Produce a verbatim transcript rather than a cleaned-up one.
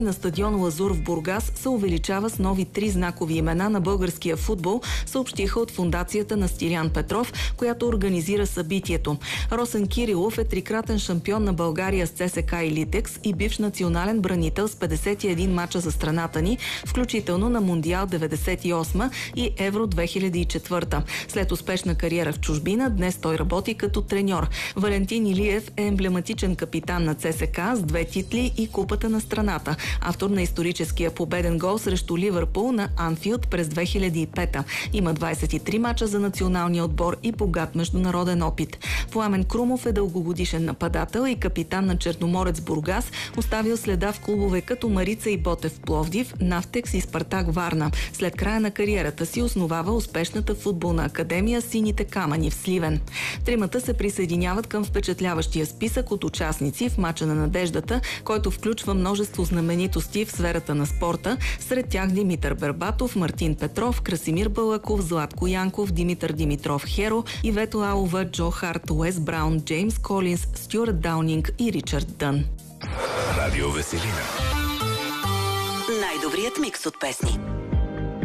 На стадион Лазур в Бургас се увеличава с нови три знакови имена на българския футбол, съобщиха от фондацията на Стилян Петров, която организира събитието. Росен Кирилов е трикратен шампион на България с ЦСКА и Литекс и бивш национален бранител с петдесет и един мача за страната ни, включително на Мондиал деветдесет и осма и Евро две хиляди и четвърта. След успешна кариера в чужбина, днес той работи като треньор. Валентин Илиев е емблематичен капитан на ЦСКА с две титли и купата на страната. Автор на историческия победен гол срещу Ливърпул на Анфилд през две хиляди и пета. Има двадесет и три мача за националния отбор и богат международен опит. Пламен Крумов е дългогодишен нападател и капитан на Черноморец Бургас, оставил следа в клубове като Марица и Ботев Пловдив, Нафтекс и Спартак Варна. След края на кариерата си основава успешната футболна академия Сините камъни в Сливен. Тримата се присъединяват към впечатляващия списък от участници в мача на надеждата, който включва множество знаменитости в сферата на спорта, сред тях Димитър Бербатов, Мартин Петров, Красимир Балаков, Златко Янков, Димитър Димитров Херо, Ивето Алова, Джо Харт, Уес Браун, Джеймс Колинс, Стюарт Даунинг и Ричард Дън. Радио Веселина. Най-добрият микс от песни.